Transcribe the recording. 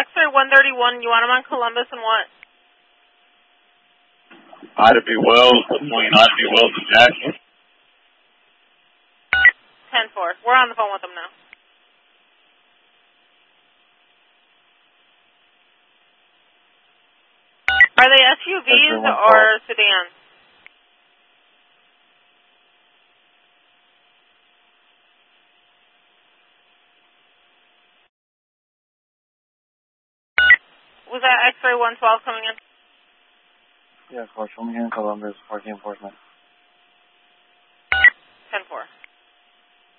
X-ray 131, you want them on Columbus and what? Ida B. Wells, between Ida B. Wells and Jackson. 10-4. We're on the phone with them now. Are they SUVs or sedans? Was that X-ray 112 coming in? Yeah, of course. From here in Columbus, 14 enforcement.